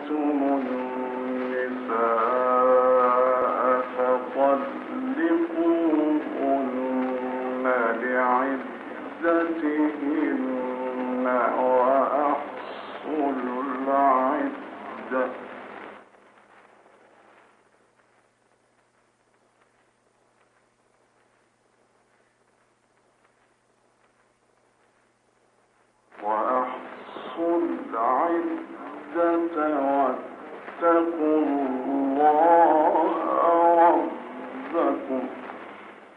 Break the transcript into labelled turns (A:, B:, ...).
A: النساء فطلقوهن لعدتهن وأحصوا العدة واتقوا الله ربكم